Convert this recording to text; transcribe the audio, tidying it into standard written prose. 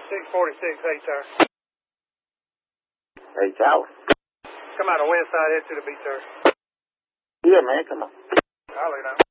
646, hey, sir. Hey, Charlie. Come out the west side, head to the beach, sir. Yeah, man, come on. I'll lay down.